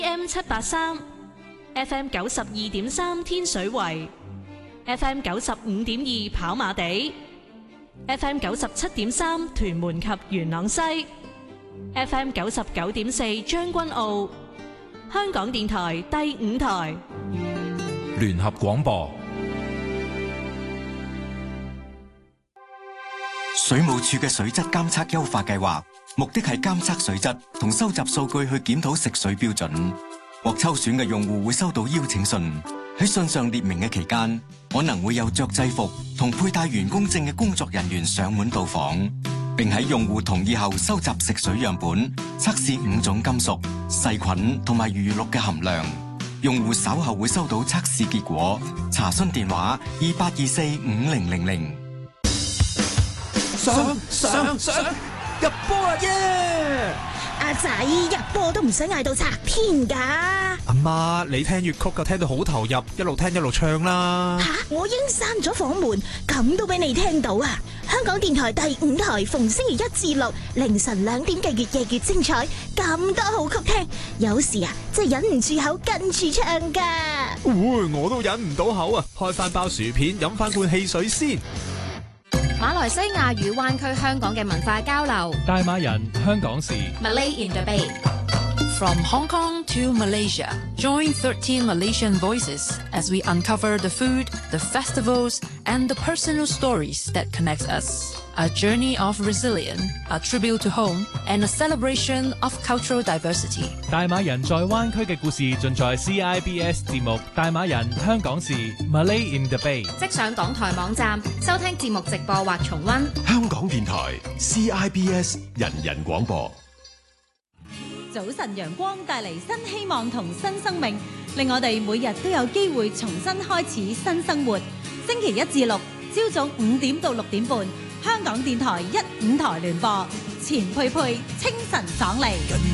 AM783 FM 92.3天水圍 FM 95.2跑馬地 FM 97.3屯門及元朗西 FM 99.4將軍澳香港電台第5台聯合廣播。 水務署嘅水質監測優化計劃，目的係監測水質同收集數據去檢討食水標準。獲抽選嘅用戶會收到邀請信，喺信上列明嘅期間，可能會有着制服同佩戴員工證嘅工作人員上門到訪，並喺用戶同意後收集食水樣本，測試5種金屬、細菌同埋餘氯嘅含量。用戶稍後會收到測試結果。查詢電話28245000。 上入波啦耶！ 阿仔入波都唔使嗌到拆天㗎。 阿媽，你聽粵曲就聽到好投入，一路聽一路唱啦。 吓，我已經閂咗房門，咁都俾你聽到啊！香港電台第5台逢星期1至6凌晨2點嘅越夜越精彩，咁多好曲聽，有時啊真係忍唔住口跟住唱㗎。 我都忍唔到口啊！開翻包薯片，飲翻罐汽水先。 馬來西亞與灣區香港嘅文化交流， 大馬人香港事 Malay in the Bay。 From Hong Kong to Malaysia, join 13 Malaysian voices as we uncover the food, the festivals, and the personal stories that connect us. A journey of resilience, a tribute to home, and a celebration of cultural diversity. 大馬人在灣區嘅故事盡在 CIBS 節目《大馬人香港事》Malay in the Bay。 即上港台網站收聽節目直播或重溫。 香港電台 CIBS 人人廣播。 早晨陽光帶嚟新希望同新生命，令我哋每日都有機會重新開始新生活。星期1至6朝早5點到6點半，香港電台1、5台聯播，錢佩佩清晨爽利。